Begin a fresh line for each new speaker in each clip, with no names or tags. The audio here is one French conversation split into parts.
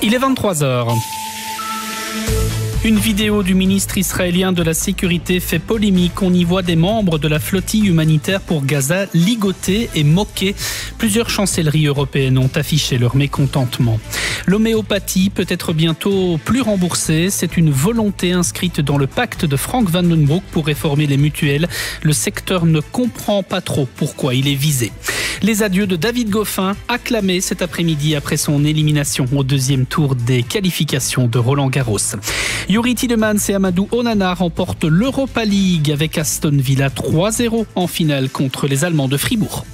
Il est 23h. Une vidéo du ministre israélien de la Sécurité fait polémique. On y voit des membres de la flottille humanitaire pour Gaza ligotés et moqués. Plusieurs chancelleries européennes ont affiché leur mécontentement. L'homéopathie peut être bientôt plus remboursée. C'est une volonté inscrite dans le pacte de Frank Van Den Broek pour réformer les mutuelles. Le secteur ne comprend pas trop pourquoi il est visé. Les adieux de David Goffin, acclamé cet après-midi après son élimination au deuxième tour des qualifications de Roland-Garros. Youri Tielemans et Amadou Onana remportent l'Europa League avec Aston Villa 3-0 en finale contre les Allemands de Fribourg.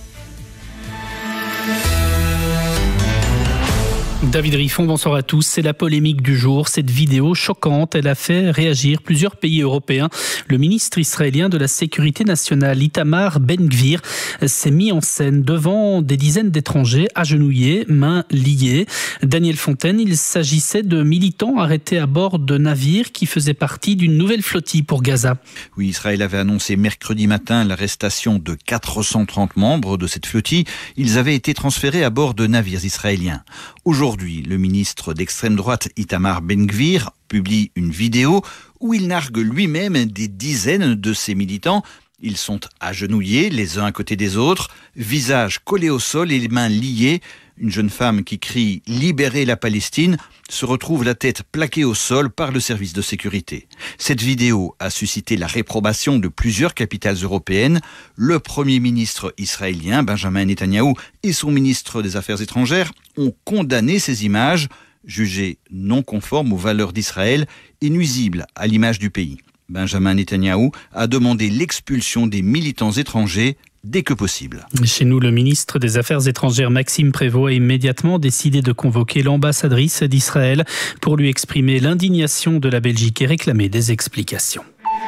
David Riffon, bonsoir à tous. C'est la polémique du jour. Cette vidéo choquante, elle a fait réagir plusieurs pays européens. Le ministre israélien de la Sécurité nationale, Itamar Ben-Gvir, s'est mis en scène devant des dizaines d'étrangers agenouillés, mains liées. Daniel Fontaine, il s'agissait de militants arrêtés à bord de navires qui faisaient partie d'une nouvelle flottille pour Gaza.
Oui, Israël avait annoncé mercredi matin l'arrestation de 430 membres de cette flottille. Ils avaient été transférés à bord de navires israéliens. Aujourd'hui, le ministre d'extrême droite Itamar Ben-Gvir publie une vidéo où il nargue lui-même des dizaines de ses militants. Ils sont agenouillés les uns à côté des autres, visage collé au sol et les mains liées. Une jeune femme qui crie « Libérez la Palestine » se retrouve la tête plaquée au sol par le service de sécurité. Cette vidéo a suscité la réprobation de plusieurs capitales européennes. Le Premier ministre israélien, Benjamin Netanyahou, et son ministre des Affaires étrangères ont condamné ces images, jugées non conformes aux valeurs d'Israël et nuisibles à l'image du pays. Benjamin Netanyahou a demandé l'expulsion des militants étrangers dès que possible.
Chez nous, le ministre des Affaires étrangères Maxime Prévost a immédiatement décidé de convoquer l'ambassadrice d'Israël pour lui exprimer l'indignation de la Belgique et réclamer des explications.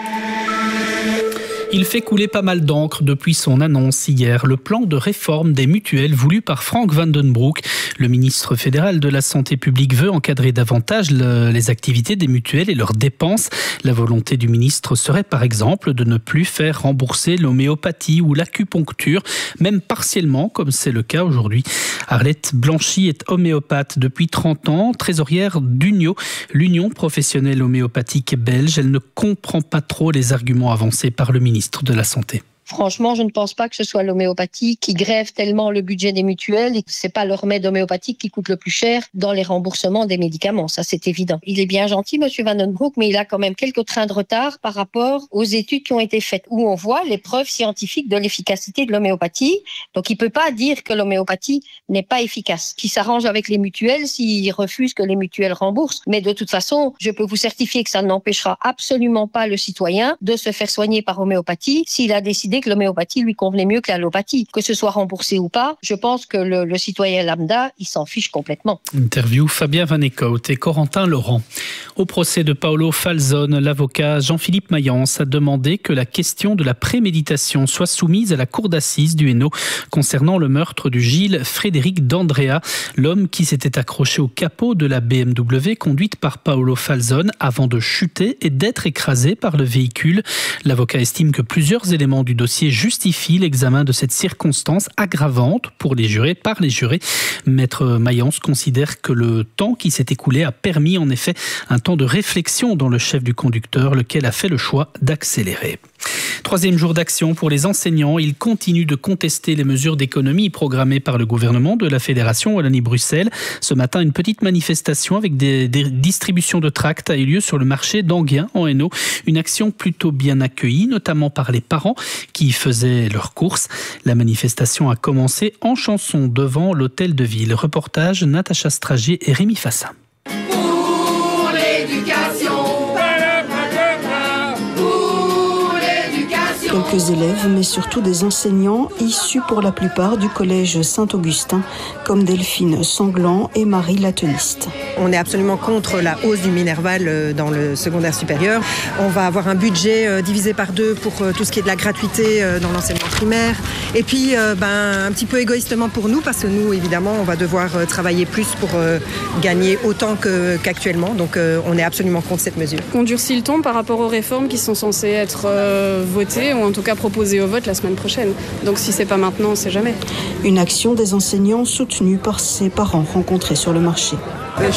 Il fait couler pas mal d'encre depuis son annonce hier. Le plan de réforme des mutuelles voulu par Frank Van Den Broek. Le ministre fédéral de la Santé publique veut encadrer davantage les activités des mutuelles et leurs dépenses. La volonté du ministre serait par exemple de ne plus faire rembourser l'homéopathie ou l'acupuncture, même partiellement comme c'est le cas aujourd'hui. Arlette Blanchy est homéopathe depuis 30 ans, trésorière d'Unio, l'Union professionnelle homéopathique belge. Elle ne comprend pas trop les arguments avancés par le ministre de la Santé.
Franchement, je ne pense pas que ce soit l'homéopathie qui grève tellement le budget des mutuelles et que c'est pas le remède homéopathique qui coûte le plus cher dans les remboursements des médicaments. Ça, c'est évident. Il est bien gentil, monsieur Van Den Broek, mais il a quand même quelques trains de retard par rapport aux études qui ont été faites où on voit les preuves scientifiques de l'efficacité de l'homéopathie. Donc, il peut pas dire que l'homéopathie n'est pas efficace. Qui s'arrange avec les mutuelles s'il refuse que les mutuelles remboursent. Mais de toute façon, je peux vous certifier que ça n'empêchera absolument pas le citoyen de se faire soigner par homéopathie s'il a décidé que l'homéopathie lui convenait mieux que l'allopathie. Que ce soit remboursé ou pas, je pense que le citoyen lambda, il s'en fiche complètement.
Interview Fabien Van Eekhout et Corentin Laurent. Au procès de Paolo Falzone, l'avocat Jean-Philippe Mayence a demandé que la question de la préméditation soit soumise à la cour d'assises du Hainaut concernant le meurtre du Gilles Frédéric d'Andrea, l'homme qui s'était accroché au capot de la BMW conduite par Paolo Falzone avant de chuter et d'être écrasé par le véhicule. L'avocat estime que plusieurs éléments du dossier justifie l'examen de cette circonstance aggravante par les jurés. Maître Mayence considère que le temps qui s'est écoulé a permis en effet un temps de réflexion dans le chef du conducteur, lequel a fait le choix d'accélérer. Troisième jour d'action pour les enseignants. Ils continuent de contester les mesures d'économie programmées par le gouvernement de la Fédération Wallonie-Bruxelles. Ce matin, une petite manifestation avec des distributions de tracts a eu lieu sur le marché d'Anguien en Hainaut. Une action plutôt bien accueillie, notamment par les parents qui faisaient leurs courses. La manifestation a commencé en chanson devant l'hôtel de ville. Reportage Natacha Stragier et Rémi Fassin.
Pour l'éducation.
Quelques élèves, mais surtout des enseignants issus pour la plupart du collège Saint-Augustin, comme Delphine Sanglant et Marie Lateliste.
On est absolument contre la hausse du Minerval dans le secondaire supérieur. On va avoir un budget divisé par 2 pour tout ce qui est de la gratuité dans l'enseignement primaire. Et puis, un petit peu égoïstement pour nous, parce que nous, évidemment, on va devoir travailler plus pour gagner autant qu'actuellement. Donc, on est absolument contre cette mesure.
On durcit le ton par rapport aux réformes qui sont censées être votées, ou en tout cas proposées au vote la semaine prochaine. Donc, si c'est pas maintenant, on sait jamais.
Une action des enseignants soutenue par ses parents rencontrés sur le marché.
Je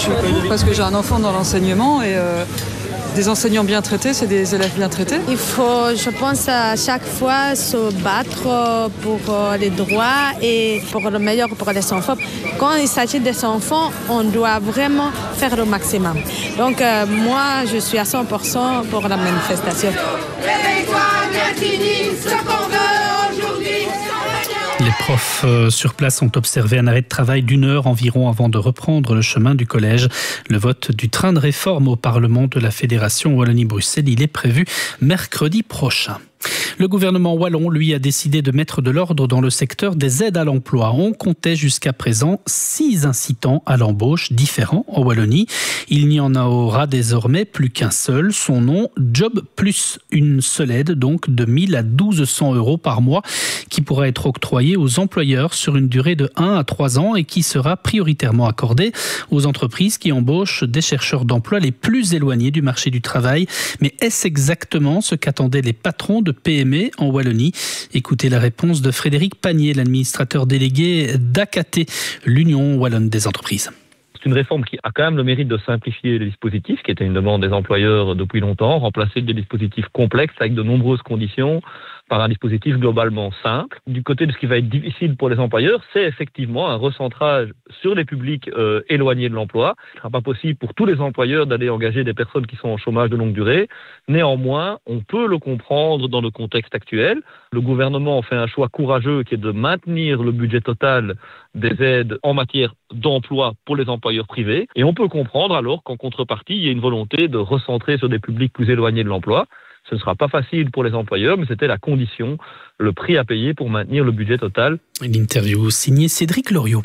parce que j'ai un enfant dans l'enseignement et des enseignants bien traités, c'est des élèves bien traités.
Il faut, je pense, à chaque fois se battre pour les droits et pour le meilleur pour les enfants. Quand il s'agit des enfants, on doit vraiment faire le maximum. Donc moi, je suis à 100% pour la manifestation.
Réveille-toi, Bertini, ce qu'on veut aujourd'hui.
Les profs sur place ont observé un arrêt de travail d'1 heure environ avant de reprendre le chemin du collège. Le vote du train de réforme au Parlement de la Fédération Wallonie-Bruxelles, il est prévu mercredi prochain. Le gouvernement wallon, lui, a décidé de mettre de l'ordre dans le secteur des aides à l'emploi. On comptait jusqu'à présent 6 incitants à l'embauche différents en Wallonie. Il n'y en aura désormais plus qu'un seul. Son nom, Job Plus. Une seule aide, donc, de 1 000 à 1 200 euros par mois qui pourra être octroyée aux employeurs sur une durée de 1 à 3 ans et qui sera prioritairement accordée aux entreprises qui embauchent des chercheurs d'emploi les plus éloignés du marché du travail. Mais est-ce exactement ce qu'attendaient les patrons de PME en Wallonie? Écoutez la réponse de Frédéric Panier, l'administrateur délégué d'ACAT, l'Union Wallonne des entreprises.
C'est une réforme qui a quand même le mérite de simplifier les dispositifs, qui était une demande des employeurs depuis longtemps, remplacer des dispositifs complexes avec de nombreuses conditions par un dispositif globalement simple. Du côté de ce qui va être difficile pour les employeurs, c'est effectivement un recentrage sur les publics éloignés de l'emploi. Ce ne sera pas possible pour tous les employeurs d'aller engager des personnes qui sont en chômage de longue durée. Néanmoins, on peut le comprendre dans le contexte actuel. Le gouvernement fait un choix courageux qui est de maintenir le budget total des aides en matière d'emploi pour les employeurs privés. Et on peut comprendre alors qu'en contrepartie, il y a une volonté de recentrer sur des publics plus éloignés de l'emploi. Ce ne sera pas facile pour les employeurs, mais c'était la condition, le prix à payer pour maintenir le budget total.
Une interview signée Cédric Loriot.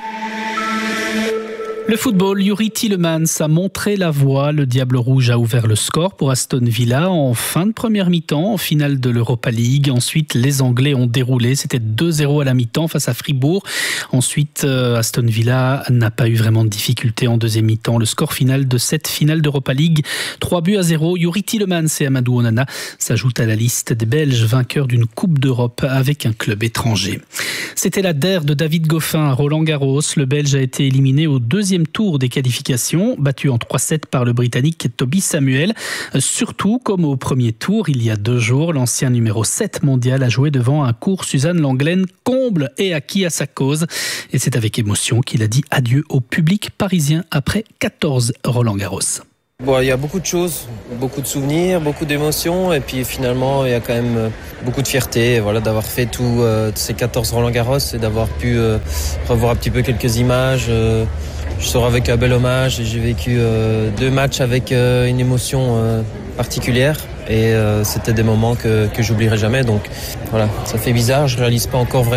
Le football, Youri Tielemans a montré la voie. Le Diable Rouge a ouvert le score pour Aston Villa en fin de première mi-temps, en finale de l'Europa League. Ensuite, les Anglais ont déroulé. C'était 2-0 à la mi-temps face à Fribourg. Ensuite, Aston Villa n'a pas eu vraiment de difficultés en deuxième mi-temps. Le score final de cette finale d'Europa League, 3-0. Youri Tielemans et Amadou Onana s'ajoutent à la liste des Belges vainqueurs d'une Coupe d'Europe avec un club étranger. C'était la DER de David Goffin à Roland-Garros. Le Belge a été éliminé au deuxième tour des qualifications, battu en 3-7 par le Britannique Toby Samuel. Surtout, comme au premier tour, il y a 2 jours, l'ancien numéro 7 mondial a joué devant un court Suzanne Lenglen comble et acquis à sa cause. Et c'est avec émotion qu'il a dit adieu au public parisien après 14 Roland-Garros.
Bon, il y a beaucoup de choses, beaucoup de souvenirs, beaucoup d'émotions et puis finalement il y a quand même beaucoup de fierté d'avoir fait tous ces 14 Roland-Garros et d'avoir pu revoir un petit peu quelques images. Je sors avec un bel hommage et j'ai vécu 2 matchs avec une émotion particulière et c'était des moments que j'oublierai jamais. Donc voilà, ça fait bizarre, je réalise pas encore vraiment